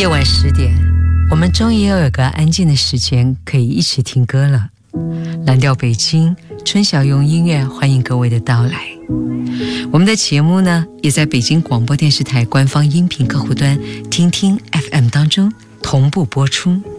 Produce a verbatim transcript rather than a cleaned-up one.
夜晚十点，我们终于要有个安静的时间，可以一起听歌了。蓝调北京，春晓用音乐欢迎各位的到来。我们的节目呢，也在北京广播电视台官方音频客户端听听 F M 当中同步播出。